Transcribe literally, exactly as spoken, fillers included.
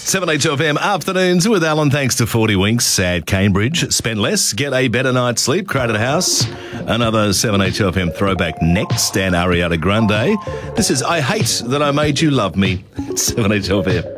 seven H F M afternoons with Alan. Thanks to forty Winks at Cambridge. Spend less, get a better night's sleep. Crowded House. Another seven H F M throwback next. And Ariana Grande. This is I Hate That I Made You Love Me. seven H F M.